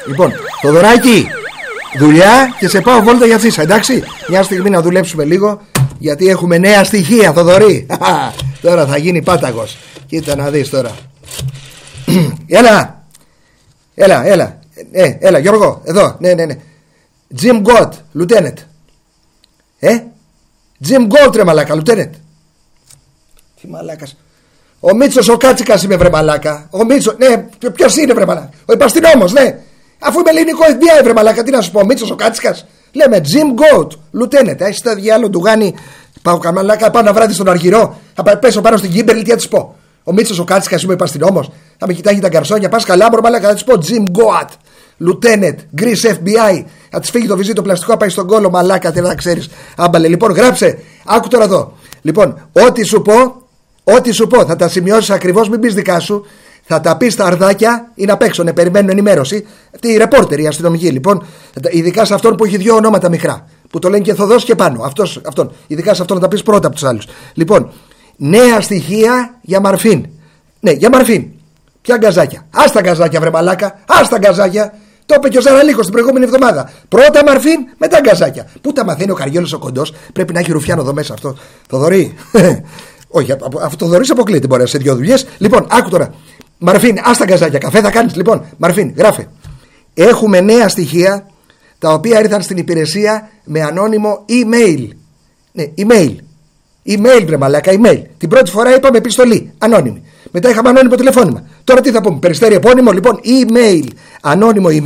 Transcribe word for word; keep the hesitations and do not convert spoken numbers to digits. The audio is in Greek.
Λοιπόν, Θοδωράκη, δουλειά και σε πάω βόλτα για θύσα, εντάξει. Μια στιγμή να δουλέψουμε λίγο, γιατί έχουμε νέα στοιχεία, Θοδωρή. Τώρα θα γίνει πάταγος. Κοίτα να δεις τώρα. Έλα, έλα, έλα. Ε, έλα Γιώργο, εδώ, ναι, ναι, ναι. Jim Gold, Lieutenant. Ε, Jim Gold ρε μαλάκα, Lieutenant. Τι μαλάκας. Ο Μίτσος ο Κάτσικας είμαι βρε μαλάκα. Ο Μίτσος, ναι, ποιος είναι βρε μαλάκα. Ο υπαστηνόμος, ναι. Αφού είμαι ελληνικό εφ μπι άι βρε μαλάκα, τι να σου πω, ο Μίτσος ο Κάτσικας. Λέμε Jim Gold, Lieutenant. Έχεις τα διάλογο του Γάνη. Πάω καμαλάκα, πάω ένα βράδυ στον Αργυρό. Θα πέσω πάνω στην Κίμπερλι, τι θα της πω. Ο Μίτσος ο Κάτσικας είμαι υπαστηνόμος. Θα με κοιτάγει τα καρσόνια, πας καλά μπρο μαλάκα, θα της πω Jim Gold, Lieutenant, Greece εφ μπι άι. Θα της φύγει το βυζί το πλαστικό, πάει στον κόλο μαλάκα, τι να ξέρεις. Άμπαλε, λοιπόν, γράψε. Άκου τώρα εδώ. Λοιπόν, ό,τι σου πω. Ό,τι σου πω θα τα σημειώσεις ακριβώς, μην πεις δικά σου. Θα τα πεις στα αρδάκια, είναι απ' έξω, ναι, περιμένουν ενημέρωση. Αυτή η ρεπόρτερ, η αστυνομική λοιπόν. Ειδικά σε αυτόν που έχει δύο ονόματα μικρά. Που το λένε και Θοδός και πάνω. Αυτός, αυτόν. Ειδικά σε αυτόν να τα πεις πρώτα από τους άλλους. Λοιπόν, νέα στοιχεία για Μαρφίν. Ναι, για Μαρφίν. Ποια γκαζάκια. Ας τα γκαζάκια, βρε μαλάκα. Ας τα γκαζάκια. Το είπε και ο Ζαραλίκος την προηγούμενη εβδομάδα. Πρώτα Μαρφίν, μετά γκαζάκια. Πού τα μαθαίνει ο Καριόλης ο κοντός. Πρέπει να έχει ρουφιάνο εδώ μέσα αυτό. Θοδωρή. Όχι, αυτό το Θοδωρής αποκλείεται μπορεί σε δύο δουλειές. Λοιπόν, άκου τώρα. Μαρφίν, ας τα γκαζάκια. Καφέ θα κάνεις. Λοιπόν, Μαρφίν, γράφε. Έχουμε νέα στοιχεία τα οποία ήρθαν στην υπηρεσία με ανώνυμο email. Ναι, email. Email, βρε μαλάκα, email. Την πρώτη φορά είπαμε επιστολή, ανώνυμη. Μετά είχαμε ανώνυμο τηλεφώνημα. Τώρα τι θα πούμε, περιστέρι επώνυμο, λοιπόν, email. Ανώνυμο email.